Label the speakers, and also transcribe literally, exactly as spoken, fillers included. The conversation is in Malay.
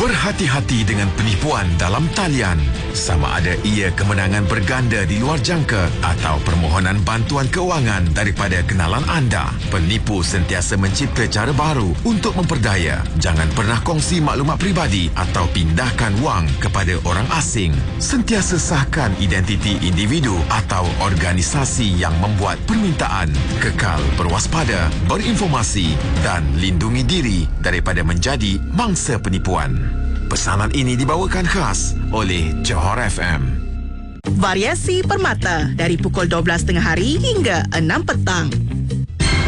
Speaker 1: Berhati-hati dengan penipuan dalam talian. Sama ada ia kemenangan berganda di luar jangka atau permohonan bantuan keuangan daripada kenalan anda. Penipu sentiasa mencipta cara baru untuk memperdaya. Jangan pernah kongsi maklumat peribadi atau pindahkan wang kepada orang asing. Sentiasa sahkan identiti individu atau organisasi yang membuat permintaan. Kekal berwaspada, berinformasi dan lindungi diri daripada menjadi mangsa penipuan. Pesanan ini dibawakan khas oleh Johor F M.
Speaker 2: Variasi Permata dari pukul dua belas tengah hari hingga enam petang.